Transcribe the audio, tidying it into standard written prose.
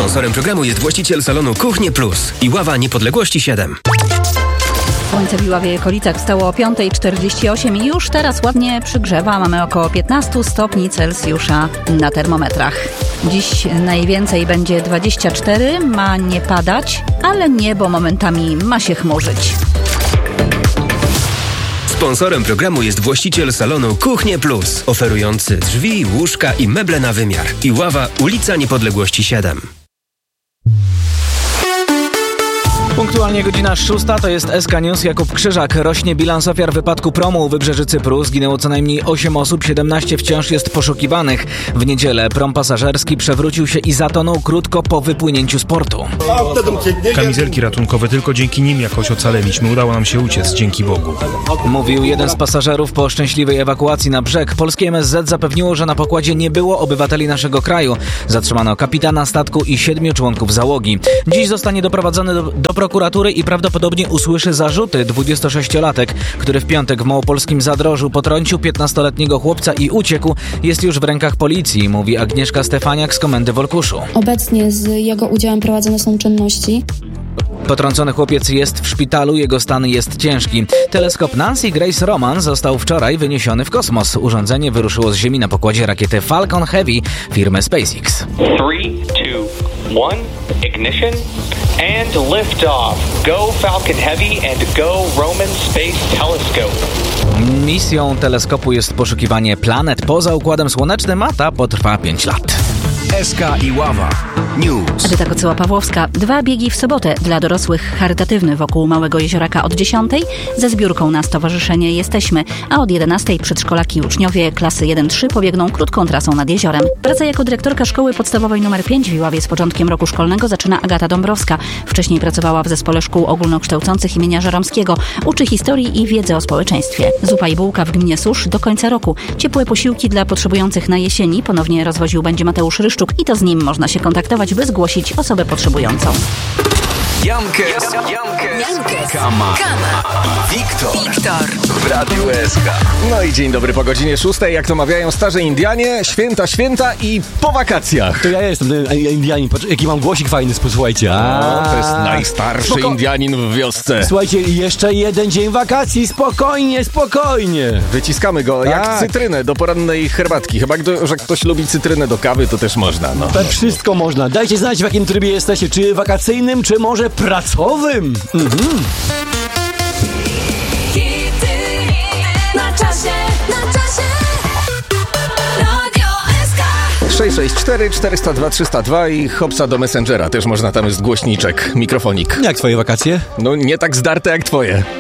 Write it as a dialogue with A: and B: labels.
A: Sponsorem programu jest właściciel salonu Kuchnie Plus i Ława Niepodległości 7.
B: Słońce w Iławie i okolicach wstało o 5:48 i już teraz ładnie przygrzewa. Mamy około 15 stopni Celsjusza na termometrach. Dziś najwięcej będzie 24, ma nie padać, ale niebo momentami ma się chmurzyć.
A: Sponsorem programu jest właściciel salonu Kuchnie Plus, oferujący drzwi, łóżka i meble na wymiar. Iława, ulica Niepodległości 7.
C: Punktualnie godzina 6, to jest SK News. Jakub Krzyżak. Rośnie bilans ofiar wypadku promu u wybrzeży Cypru. Zginęło co najmniej 8 osób, 17 wciąż jest poszukiwanych. W niedzielę prom pasażerski przewrócił się i zatonął krótko po wypłynięciu z portu.
D: Kamizelki ratunkowe, tylko dzięki nim jakoś ocaleliśmy. Udało nam się uciec, dzięki Bogu.
C: Mówił jeden z pasażerów po szczęśliwej ewakuacji na brzeg. Polskie MSZ zapewniło, że na pokładzie nie było obywateli naszego kraju. Zatrzymano kapitana statku i 7 członków załogi. Dziś zostanie doprowadzony do prokuratury i prawdopodobnie usłyszy zarzuty. 26-latek, który w piątek w małopolskim Zadrożu potrącił 15-letniego chłopca i uciekł, jest już w rękach policji, mówi Agnieszka Stefaniak z Komendy w Olkuszu.
E: Obecnie z jego udziałem prowadzone są czynności.
C: Potrącony chłopiec jest w szpitalu, jego stan jest ciężki. Teleskop Nancy Grace Roman został wczoraj wyniesiony w kosmos. Urządzenie wyruszyło z Ziemi na pokładzie rakiety Falcon Heavy firmy SpaceX.
F: 3, 2, 1, ignition and lift off. Go Falcon Heavy and go Roman Space Telescope.
C: Misją teleskopu jest poszukiwanie planet poza Układem Słonecznym, a ta potrwa 5 lat.
A: SK Iława News.
B: Edyta Kocyła-Pawłowska. 2 biegi w sobotę dla dorosłych charytatywny wokół Małego Jezioraka od 10 ze zbiórką na Stowarzyszenie Jesteśmy, a od 11 przedszkolaki i uczniowie klasy 1-3 pobiegną krótką trasą nad jeziorem. Pracę jako dyrektorka szkoły podstawowej nr 5 w Iławie z początkiem roku szkolnego zaczyna Agata Dąbrowska. Wcześniej pracowała w zespole szkół ogólnokształcących imienia Żeromskiego. Uczy historii i wiedzy o społeczeństwie. Zupa i bułka w gminie Susz do końca roku. Ciepłe posiłki dla potrzebujących na jesieni ponownie rozwoził będzie Mateusz Ryszczuk i to z nim można się kontaktować, by zgłosić osobę potrzebującą.
A: Jankes, Kama i Wiktor w Radiu SK.
G: No i dzień dobry po godzinie 6, jak to mawiają starzy Indianie, święta i po wakacjach.
H: To ja jestem ten Indianin, jaki mam głosik fajny, posłuchajcie.
G: To jest najstarszy Indianin w wiosce.
H: Słuchajcie, jeszcze jeden dzień wakacji, spokojnie.
G: Wyciskamy go jak cytrynę do porannej herbatki. Chyba, że ktoś lubi cytrynę do kawy, to też można. No.
H: Tak, wszystko można. Dajcie znać, w jakim trybie jesteście, czy wakacyjnym, czy może pracowym.
I: Na czasie. Radio SK.
G: 664 402 302 i hopsa do Messengera. Też można, tam jest głośniczek, mikrofonik.
H: Jak twoje wakacje?
G: No nie tak zdarte jak twoje.